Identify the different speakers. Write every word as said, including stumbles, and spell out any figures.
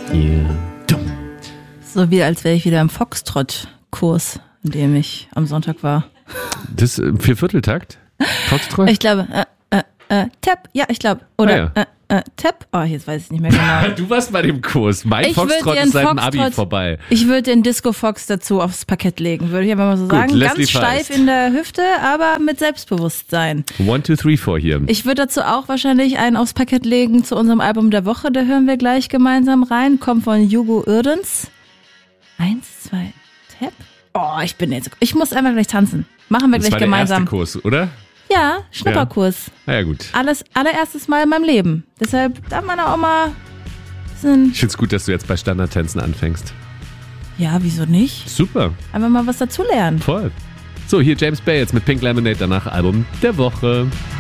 Speaker 1: Yeah.
Speaker 2: So wie als wäre ich wieder im Foxtrot-Kurs, in dem ich am Sonntag war.
Speaker 1: Das äh, Viervierteltakt? Foxtrot?
Speaker 2: Ich glaube, äh, äh, äh, Tap, ja, ich glaube. Oder
Speaker 1: Ah, ja.
Speaker 2: äh, äh, Tap, oh, jetzt weiß ich nicht mehr genau.
Speaker 1: Du warst bei dem Kurs. Mein
Speaker 2: Ich würd
Speaker 1: Foxtrot
Speaker 2: dir
Speaker 1: ist seit dem
Speaker 2: einen
Speaker 1: Abi
Speaker 2: Foxtrot-
Speaker 1: vorbei.
Speaker 2: Ich würde den Disco Fox dazu aufs Parkett legen, würde ich einfach mal so
Speaker 1: Gut,
Speaker 2: sagen.
Speaker 1: Leslie
Speaker 2: Ganz steif
Speaker 1: Feist.
Speaker 2: in der Hüfte, aber mit Selbstbewusstsein.
Speaker 1: One, two, three, four hier.
Speaker 2: Ich würde dazu auch wahrscheinlich einen aufs Parkett legen zu unserem Album der Woche. Da hören wir gleich gemeinsam rein. Kommt von Hugo Irdens. Eins, zwei, Tap. Oh, ich bin jetzt. Ich muss einfach gleich tanzen. Machen wir
Speaker 1: Das
Speaker 2: gleich
Speaker 1: war der
Speaker 2: gemeinsam.
Speaker 1: erste Kurs, oder?
Speaker 2: Ja, Schnupperkurs.
Speaker 1: Na ja, gut.
Speaker 2: Alles allererstes Mal in meinem Leben. Deshalb darf man auch mal bisschen.
Speaker 1: Ich find's gut, dass du jetzt bei Standardtänzen anfängst.
Speaker 2: Ja, wieso nicht?
Speaker 1: Super,
Speaker 2: Einfach mal was dazulernen.
Speaker 1: voll. So, hier James Bay jetzt mit Pink Lemonade, danach Album der Woche.